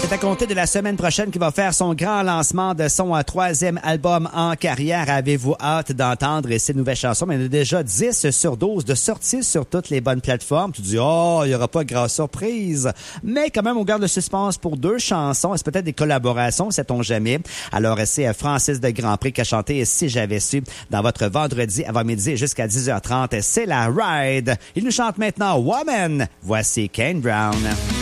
C'est à compter de la semaine prochaine qu'il va faire son grand lancement de son troisième album en carrière. Avez-vous hâte d'entendre ses nouvelles chansons? Mais il y en a déjà 10 sur 12 de sorties sur toutes les bonnes plateformes. Tu dis, oh, il n'y aura pas de grosse surprise. Mais quand même, on garde le suspense pour 2 chansons. Est-ce peut-être des collaborations, sait-on jamais? Alors, c'est Francis de Grandpré qui a chanté « Si j'avais su » dans votre vendredi avant midi jusqu'à 10h30. C'est la Ride. Il nous chante maintenant « Woman ». Voici Kane Brown.